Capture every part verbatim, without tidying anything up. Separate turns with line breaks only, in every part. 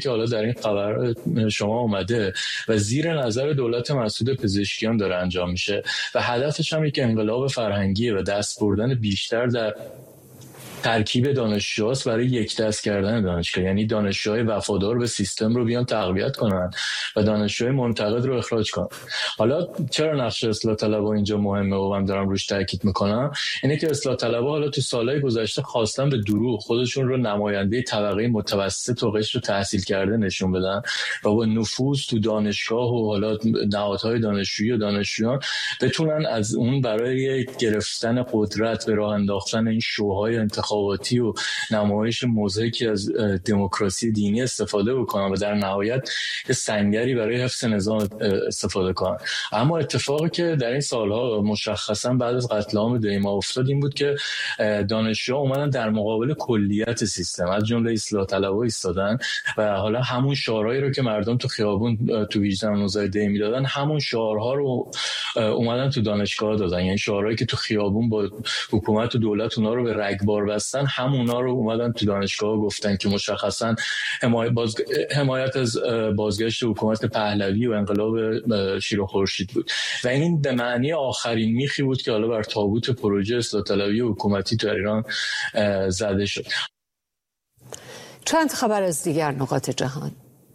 که حالا در این خبر شما اومده و زیر نظر دولت مسعود پزشکیان داره انجام میشه و هدفش هم یک انقلاب فرهنگیه و دست بردن بیشتر در ترکیب دانشجوهاست برای یک دست کردن دانشگاه. یعنی دانشجوهای وفادار به سیستم رو بیان تقویت کنن و دانشجوهای منتقد رو اخراج کنن. حالا چرا نقش اصلاح طلبها اینجا مهمه و من دارم روش تاکید میکنم؟ اینه که اصلاح طلبها حالا تو سالهای گذشته خواستن به دروغ خودشون رو نماینده طبقه متوسط و قشر تحصیل کرده نشون بدن و با نفوذ تو دانشگاه و حالا نهادهای دانشجویی و دانشجویان بتونن از اون برای گرفتن قدرت به راه انداختن این شوهای انتخاباتی و نمایش مضحکی از دموکراسی دینی استفاده بکنن و در نهایت یه سنگری برای حفظ نظام استفاده کنن. اما اتفاقی که در این سالها مشخصا بعد از قتل عام دیما افتاد این بود که دانشجوها اومدن در مقابل کلیت سیستم از جمله اصلاح طلبها ایستادن و حالا همون شعارهایی رو که مردم تو خیابون تو ویژن و نوزای دی میدادن همون شعارها رو اومدن تو دانشگاه دادن. یعنی شعارهایی که تو خیابون با حکومت و دولت اونا رو به رگبار بستن همونا رو اومدن تو دانشگاه گفتن که مشخصا حمایت باز... حمایت از بازگشت حکومت پهلوی و انقلاب شیر و خورشید بود و این به معنی آخرین میخی بود که حالا بر تابوت پروژه اصلاح طلبی حکومتی تو ایران زده شد.
چند خبر از دیگر نقاط جهان.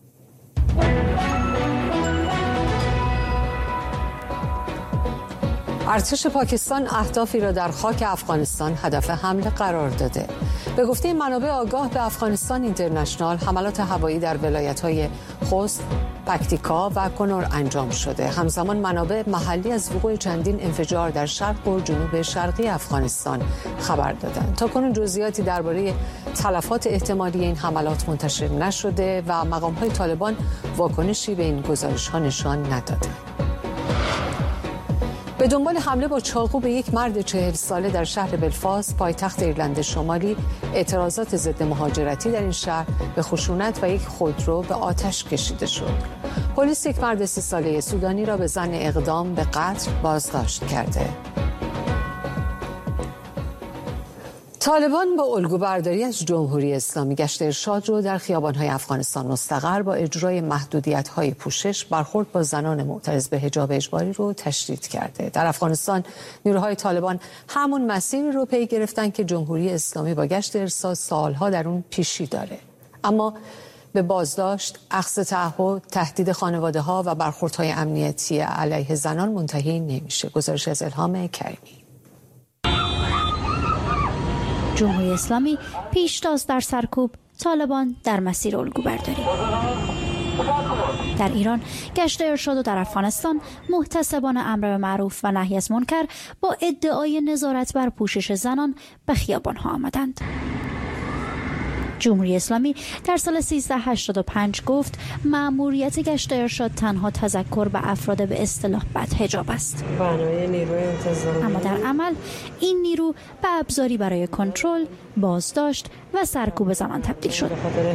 ارتش پاکستان اهدافی را در خاک افغانستان هدف حمله قرار داده. به گفته منابع آگاه به افغانستان اینترنشنال حملات هوایی در ولایت‌های خوست، پکتیکا و کنر انجام شده. همزمان منابع محلی از وقوع چندین انفجار در شرق و جنوب شرقی افغانستان خبر دادند. تاکنون جزئیاتی درباره تلفات احتمالی این حملات منتشر نشده و مقام‌های طالبان واکنشی به این گزارش‌ها نشان ندادند. به دنبال حمله با چاقو به یک مرد چهل ساله در شهر بلفاست پایتخت ایرلند شمالی، اعتراضات ضد مهاجرتی در این شهر به خشونت و یک خودرو به آتش کشیده شد. پلیس یک مرد سی ساله سودانی را به ظن اقدام به قتل بازداشت کرده. طالبان با الگوبرداری از جمهوری اسلامی گشت ارشاد رو در خیابان‌های افغانستان مستقر با اجرای محدودیت‌های پوشش برخورد با زنان معترض به حجاب اجباری رو تشدید کرده. در افغانستان نیروهای طالبان همون مسیری رو پی گرفتن که جمهوری اسلامی با گشت ارشاد سالها در اون پیشی داره. اما به بازداشت، اخذ تعهد، تهدید خانواده‌ها و برخوردهای امنیتی علیه زنان منتهی نمیشه. گزارش از الهام کریمی.
جمهوری اسلامی پیشتاز در سرکوب، طالبان در مسیر الگوبرداری. در ایران گشت ارشاد و در افغانستان محتسبان امر به معروف و نهی از منکر با ادعای نظارت بر پوشش زنان به خیابان‌ها آمدند. جمهوری اسلامی در سال سیزده هشتاد و پنج گفت مأموریت گشت ارشاد تنها تذکر به افراد به اصطلاح بدحجاب است. اما در عمل این نیرو به ابزاری برای کنترل، بازداشت و سرکوب زنان تبدیل شد.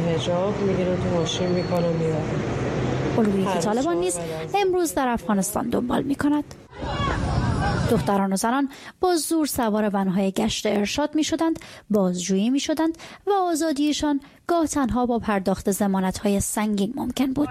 الگویی که طالبان نیز امروز در افغانستان دنبال می کند. دختران و زنان با زور سوار ونهای گشت ارشاد می شدند، بازجویی می شدند و آزادیشان گاه تنها با پرداخت ضمانت‌های سنگین ممکن بود.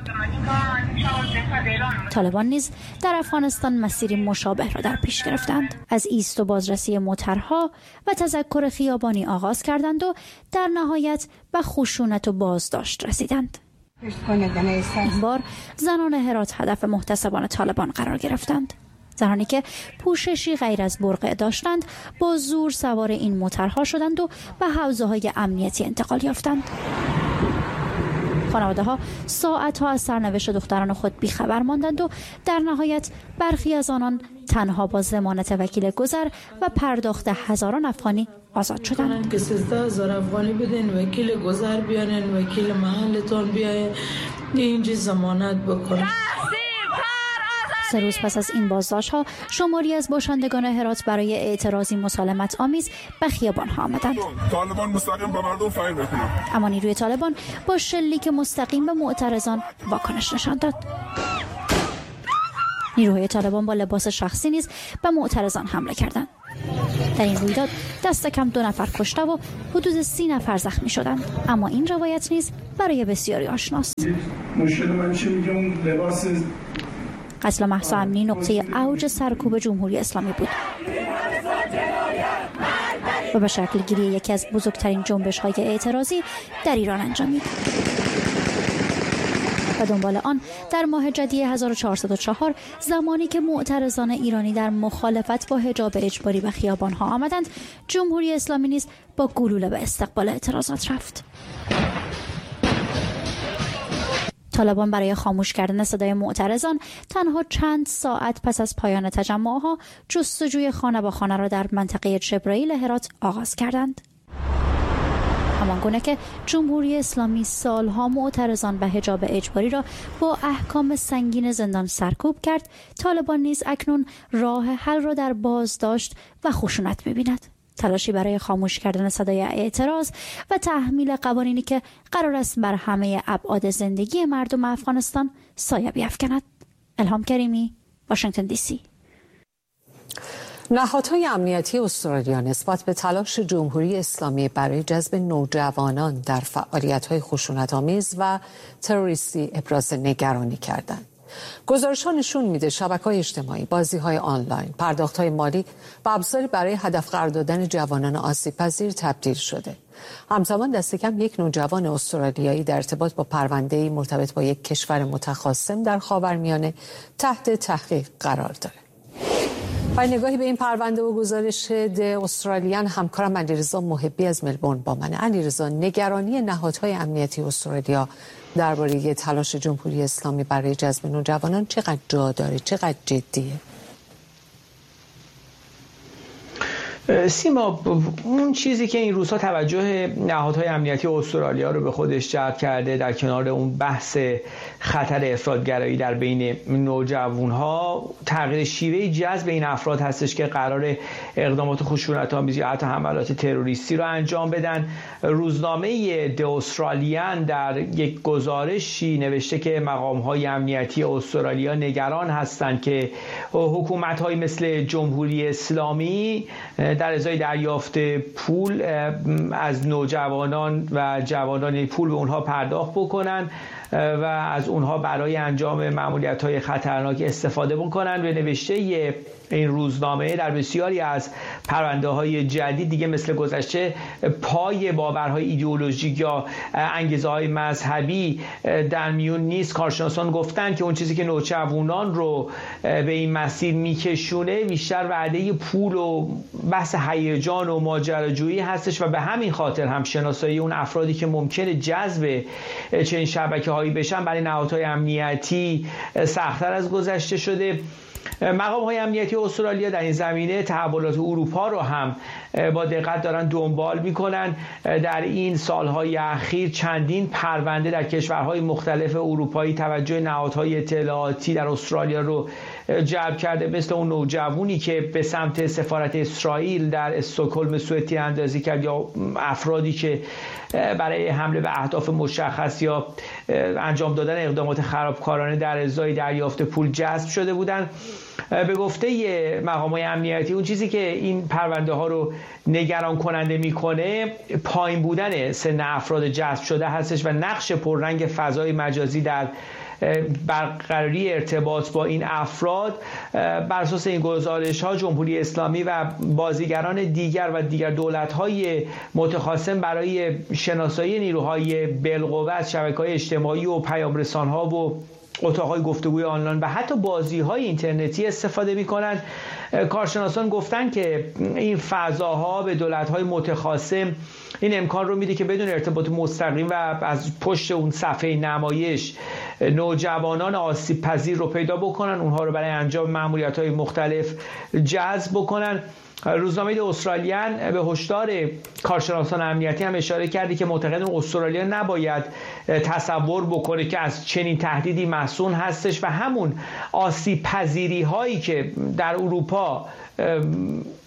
طالبان نیز در افغانستان مسیری مشابه را در پیش گرفتند. از ایست و بازرسی موترها و تذکر خیابانی آغاز کردند و در نهایت به خشونت و بازداشت رسیدند. این بار زنان هرات هدف محتسبان طالبان قرار گرفتند. زنانی که پوششی غیر از برقع داشتند با زور سوار این موترها شدند و به حوزه‌های امنیتی انتقال یافتند. خانواده‌ها ساعت‌ها از سرنوشت دختران خود بیخبر ماندند و در نهایت برخی از آنان تنها با ضمانت وکیل گذر و پرداخت هزاران افغانی آزاد شدند.
که سیزده هزار افغانی بدین، وکیل گذر بیارین، وکیل محلتون بیاین، اینجا ضمانت بکنن.
سه روز پس از این بازداشت‌ها شماری از باشندگان هرات برای اعتراضی مسالمت آمیز به خیابان‌ها آمدند.
طالبان مستقیم به مردم فعال می‌کنند.
اما نیروی طالبان با شلیک مستقیم به معترضان واکنش نشان داد. نیروهای طالبان با لباس شخصی نیز به معترضان حمله کردند. در این رویداد دست کم دو نفر کشته و حدود سی نفر زخمی شدند، اما این روایت نیز برای بسیاری آشناست.
مشکل من چه میگم لباس
قتل مهسا امینی نقطه اوج سرکوب جمهوری اسلامی بود و به شکل گیری یکی از بزرگترین جنبش‌های اعتراضی در ایران انجامید. و دنبال آن در ماه جدی هزار و چهارصد و چهار زمانی که معترضان ایرانی در مخالفت با حجاب اجباری به خیابان‌ها آمدند، جمهوری اسلامی نیز با گلوله به استقبال اعتراضات رفت. طالبان برای خاموش کردن صدای معترضان تنها چند ساعت پس از پایان تجمعها جستجوی خانه با خانه را در منطقه جبرائیل هرات آغاز کردند. همانگونه که جمهوری اسلامی سالها معترضان به حجاب اجباری را با احکام سنگین زندان سرکوب کرد، طالبان نیز اکنون راه حل را در بازداشت و خشونت می‌بیند. تلاشی برای خاموش کردن صدای اعتراض و تحمیل قوانینی که قرار است بر همه ابعاد زندگی مردم افغانستان سایه بیفکند. الهام کریمی، واشنگتن دی سی.
نهادهای امنیتی استرالیا نسبت به تلاش جمهوری اسلامی برای جذب نوجوانان در فعالیت‌های خشونت‌آمیز و تروریستی ابراز نگرانی کردند. گزارش‌ها نشون میده شبکه‌های اجتماعی، بازی‌های آنلاین، پرداخت‌های مالی و ابزاری برای هدف قرار دادن جوانان آسیب‌پذیر تبدیل شده. همزمان دست کم یک نوجوان استرالیایی در ارتباط با پرونده‌ای مرتبط با یک کشور متخاصم در خاورمیانه تحت تحقیق قرار داره. با نگاهی به این پرونده و گزارش د استرالیان، همکارم علیرضا محبی از ملبورن با منه. علیرضا، نگرانی نهادهای امنیتی استرالیا درباره تلاش جمهوری اسلامی برای جذب نوجوانان چقدر جا داره، چقدر جدیه؟
سیما، اون چیزی که این روزها توجه نهادهای امنیتی استرالیا رو به خودش جلب کرده در کنار اون بحث خطر افراطگرایی در بین نوجوانها، تغییر شیوه جذب این افراد هستش که قرار اقدامات خشونت‌آمیز یا حتی حملات تروریستی رو انجام بدن. روزنامه د استرالیان در یک گزارشی نوشته که مقام‌های امنیتی استرالیا نگران هستند که حکومت‌های مثل جمهوری اسلامی در ازای دریافت پول از نوجوانان و جوانان پول به اونها پرداخت بکنن و از اونها برای انجام مأموریت‌های خطرناک استفاده بکنن. به نوشته این روزنامه در بسیاری از پرونده‌های جدید دیگه مثل گذشته پای باورهای ایدئولوژیک یا انگیزه‌های مذهبی در میون نیست. کارشناسان گفتن که اون چیزی که نوجوانان رو به این مسیر میکشونه بیشتر وعده پول و بحث هیجان و ماجراجویی هستش و به همین خاطر هم شناسایی اون افرادی که ممکنه جذب چنین شبکه‌هایی بشن برای نهادهای امنیتی سخت‌تر از گذشته شده. مقام‌های امنیتی استرالیا در این زمینه تحولات اروپا رو هم با دقت دارن دنبال میکنن. در این سالهای اخیر چندین پرونده در کشورهای مختلف اروپایی توجه نهادهای اطلاعاتی در استرالیا رو جلب کرده، مثل اون نوجوانی که به سمت سفارت اسرائیل در استکهلم سوئد تیراندازی کرد یا افرادی که برای حمله به اهداف مشخص یا انجام دادن اقدامات خرابکارانه در ازای دریافت پول جذب شده بودند. به گفته مقامات امنیتی اون چیزی که این پرونده ها رو نگران کننده میکنه پایین بودن سن افراد جذب شده هستش و نقش پررنگ فضای مجازی در برقراری ارتباط با این افراد. بر اساس این گزارش ها جمهوری اسلامی و بازیگران دیگر و دیگر دولت های متخاصم برای شناسایی نیروهای بالقوت، شبکه‌های اجتماعی و پیام رسان ها و اتاق‌های گفتگوی آنلاین و حتی بازی‌های اینترنتی استفاده می‌کنند. کارشناسان گفتن که این فضاها به دولت‌های متخاصم این امکان رو میده که بدون ارتباط مستقیم و از پشت اون صفحه نمایش نوجوانان آسیب پذیر رو پیدا بکنن، اونها رو برای انجام مأموریت‌های مختلف جذب بکنن. روزنامه استرالیان به هشدار کارشناسان امنیتی هم اشاره کرده که معتقدن استرالیا نباید تصور بکنه که از چنین تهدیدی مسئول هستش و همون آسیب پذیری هایی که در اروپا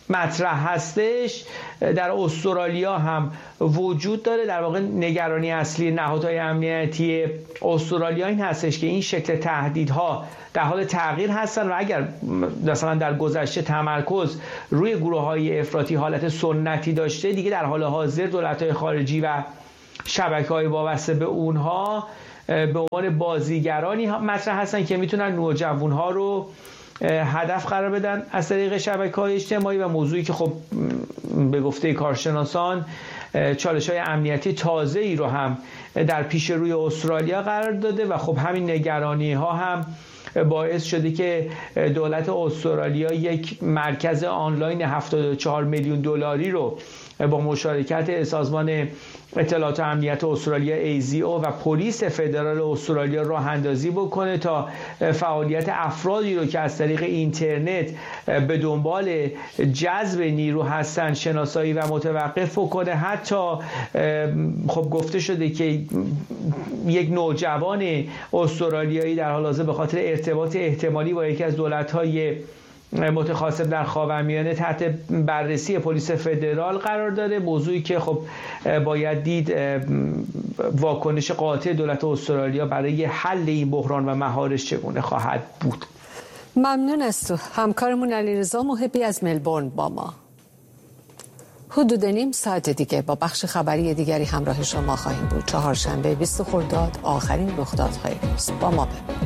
مطرح هستش در استرالیا هم وجود داره. در واقع نگرانی اصلی نهادهای امنیتی استرالیا این هستش که این شکل تهدیدها در حال تغییر هستن و اگر مثلا در گذشته تمرکز روی گروه‌های افراطی حالت سنتی داشته، دیگه در حال حاضر دولت‌های خارجی و شبکه‌های وابسته به اونها به عنوان بازیگرانی مطرح هستن که میتونن نوجوان‌ها رو هدف قرار بدن از طریق شبکه‌های اجتماعی و موضوعی که خب به گفته کارشناسان چالش‌های امنیتی تازه‌ای رو هم در پیش روی استرالیا قرار داده و خب همین نگرانی‌ها هم باعث شده که دولت استرالیا یک مرکز آنلاین هفتاد و چهار میلیون دلاری رو با مشارکت سازمان اطلاعات و امنیت استرالیا ای زی او و پلیس فدرال استرالیا راه اندازی بکنه تا فعالیت افرادی رو که از طریق اینترنت به دنبال جذب نیرو هستن شناسایی و متوقف بکنه. حتی خب گفته شده که یک نوجوان استرالیایی در حال حاضر به خاطر ارتباط احتمالی با یکی از دولت‌های متخاصم در خاورمیانه تحت بررسی پلیس فدرال قرار داره، موضوعی که خب باید دید واکنش قاطع دولت استرالیا برای حل این بحران و مهارش چگونه خواهد بود.
ممنون از تو. همکارمون علیرضا محبی از ملبورن با ما. حدود نیم ساعت دیگه با بخش خبری دیگری همراه شما خواهیم بود. چهارشنبه بیست خرداد، آخرین رخدادهای روز. با ما بمونید.